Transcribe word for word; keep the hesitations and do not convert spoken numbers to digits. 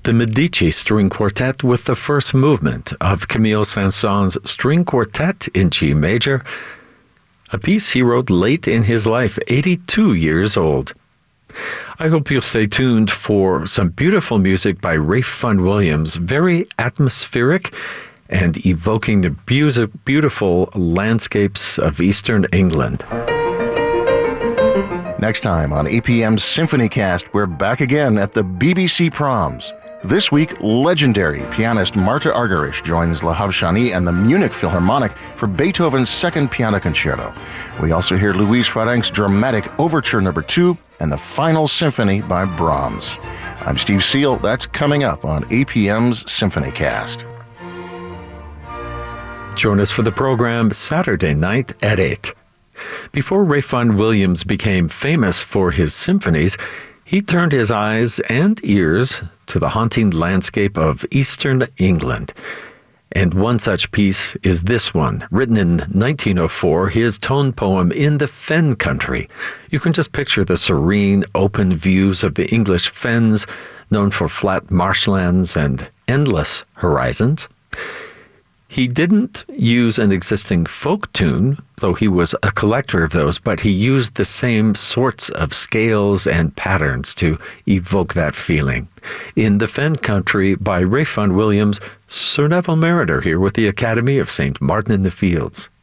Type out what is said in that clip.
the Medici String Quartet with the first movement of Camille Saint-Saëns' String Quartet in G major, a piece he wrote late in his life, eighty-two years old. I hope you'll stay tuned for some beautiful music by Ralph Vaughan Williams, very atmospheric and evoking the beautiful landscapes of Eastern England. Next time on A P M's Symphony Cast, we're back again at the B B C Proms. This week, legendary pianist Marta Argerich joins La Havshani and the Munich Philharmonic for Beethoven's Second Piano Concerto. We also hear Louise Farenk's dramatic Overture Number Two and the Final Symphony by Brahms. I'm Steve Seal. That's coming up on A P M's Symphony Cast. Join us for the program Saturday night at eight. Before Ralph Vaughan Williams became famous for his symphonies, he turned his eyes and ears to the haunting landscape of Eastern England. And one such piece is this one, written in nineteen oh four, his tone poem In the Fen Country. You can just picture the serene, open views of the English fens, known for flat marshlands and endless horizons. He didn't use an existing folk tune, though he was a collector of those, but he used the same sorts of scales and patterns to evoke that feeling. In the Fen Country by Ralph Vaughan Williams, Sir Neville Marriner here with the Academy of Saint Martin in the Fields.